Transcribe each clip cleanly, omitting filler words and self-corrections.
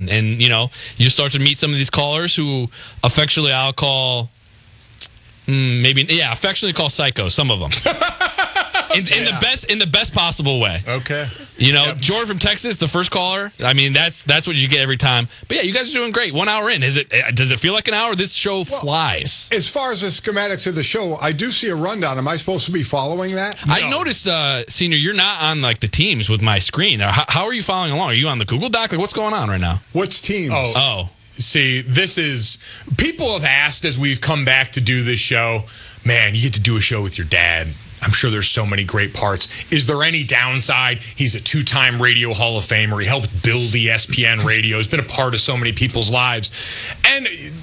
And you start to meet some of these callers who affectionately I'll call affectionately call psychos, some of them. In the best possible way. Okay. Jordan from Texas, the first caller. I mean, that's what you get every time. But yeah, you guys are doing great. 1 hour in, does it feel like an hour? This show flies. As far as the schematics of the show, I do see a rundown. Am I supposed to be following that? No. I noticed, Senior, you're not on like the teams with my screen. How are you following along? Are you on the Google Doc? Like, what's going on right now? What's teams? Oh. See, people have asked as we've come back to do this show, man, you get to do a show with your dad. I'm sure there's so many great parts. Is there any downside? He's a 2-time Radio Hall of Famer. He helped build ESPN Radio. He's been a part of so many people's lives. And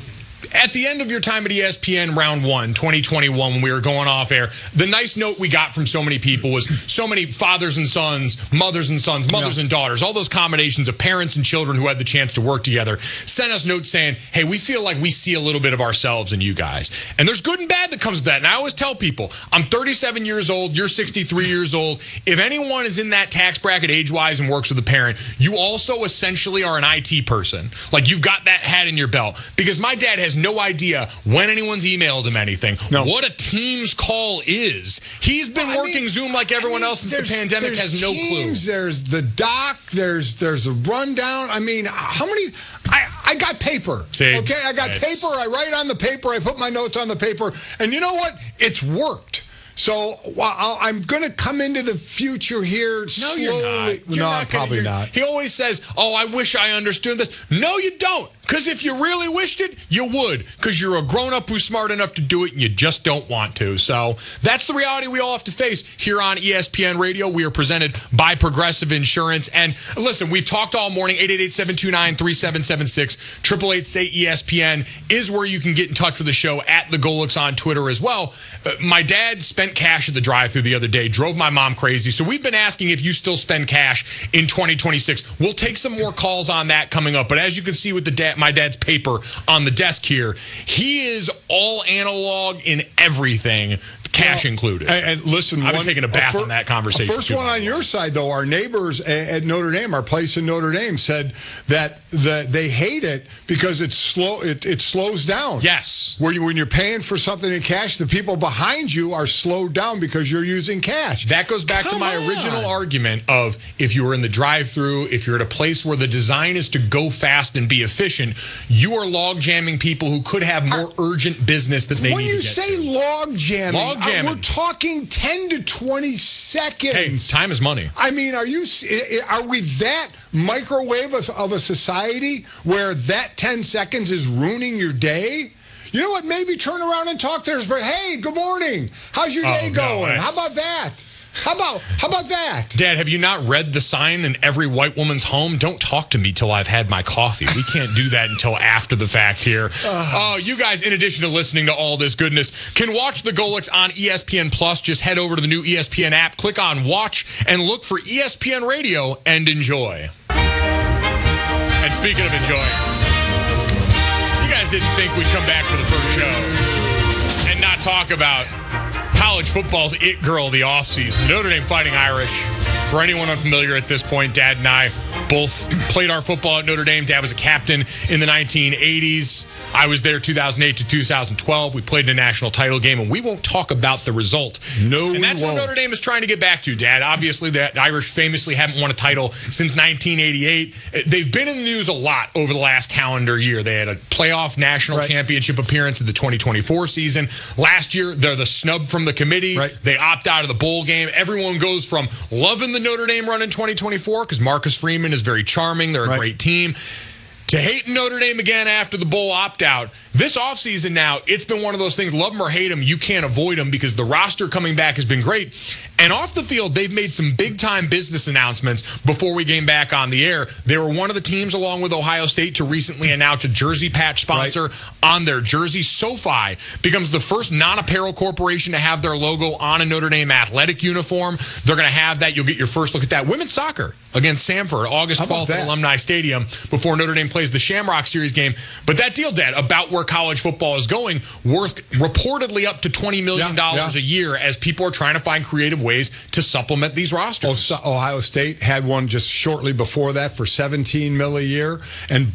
at the end of your time at ESPN round 1, 2021, when we were going off air, the nice note we got from so many people was so many fathers and sons, mothers and sons, mothers and daughters, all those combinations of parents and children who had the chance to work together, sent us notes saying, hey, we feel like we see a little bit of ourselves in you guys. And there's good and bad that comes with that. And I always tell people, I'm 37 years old, you're 63 years old. If anyone is in that tax bracket age-wise and works with a parent, you also essentially are an IT person. Like, you've got that hat in your belt. Because my dad has no idea when anyone's emailed him anything, what a Teams call is. He's been working Zoom like everyone else since the pandemic, has no Teams, clue. There's the doc, there's a rundown. I mean, how many... I got paper. See, okay, I got paper. I write on the paper. I put my notes on the paper. And you know what? It's worked. So I'm going to come into the future here slowly. You're not. Probably not. He always says, I wish I understood this. No, you don't. Because if you really wished it, you would. Because you're a grown-up who's smart enough to do it, and you just don't want to. So that's the reality we all have to face here on ESPN Radio. We are presented by Progressive Insurance. And listen, we've talked all morning. 888-729-3776. 888-SAY-ESPN is where you can get in touch with the show, at The Golix on Twitter as well. My dad spent cash at the drive-thru the other day, drove my mom crazy. So we've been asking if you still spend cash in 2026. We'll take some more calls on that coming up. But as you can see with my dad's paper on the desk here, he is all analog in everything, cash included. And listen, I've been taking a bath on that conversation. First one on your side, though, our neighbors at Notre Dame, our place in Notre Dame, said that they hate it because it's slow. It slows down. Yes. When you're paying for something in cash, the people behind you are slowed down because you're using cash. That goes back to my original argument of, if you were in the drive-thru, if you're at a place where the design is to go fast and be efficient, you are log jamming people who could have more urgent business that they need to get. When you say log jamming, we're talking 10 to 20 seconds. Hey, time is money. I mean, are we that microwave of a society where that 10 seconds is ruining your day? You know what? Maybe turn around and talk to us. But hey, good morning. How's your day going? How about that? How about that? Dad, have you not read the sign in every white woman's home? Don't talk to me till I've had my coffee. We can't do that until after the fact here. You guys, in addition to listening to all this goodness, can watch the Golix on ESPN Plus. Just head over to the new ESPN app, click on Watch, and look for ESPN Radio and enjoy. And speaking of enjoying, you guys didn't think we'd come back for the first show and not talk about college football's it girl of the offseason, Notre Dame Fighting Irish. For anyone unfamiliar at this point, Dad and I both played our football at Notre Dame. Dad was a captain in the 1980s. I was there 2008 to 2012. We played in a national title game, and we won't talk about the result. No, and that's what Notre Dame is trying to get back to, Dad. Obviously, the Irish famously haven't won a title since 1988. They've been in the news a lot over the last calendar year. They had a playoff national championship appearance in the 2024 season. Last year, they're the snub from the committee. They opt out of the bowl game. Everyone goes from loving the Notre Dame run in 2024 because Marcus Freeman is very charming. They're a great team, to hate Notre Dame again after the bowl opt-out. This offseason now, it's been one of those things, love them or hate them, you can't avoid them because the roster coming back has been great. And off the field, they've made some big-time business announcements before we came back on the air. They were one of the teams, along with Ohio State, to recently announce a jersey patch sponsor on their jersey. SoFi becomes the first non-apparel corporation to have their logo on a Notre Dame athletic uniform. They're going to have that. You'll get your first look at that. Women's soccer against Samford, August 12th at Alumni Stadium before Notre Dame plays the Shamrock Series game. But that deal, Dad, about where college football is going, worth reportedly up to $20 million a year as people are trying to find creative ways to supplement these rosters. Ohio State had one just shortly before that for $17 million a year, and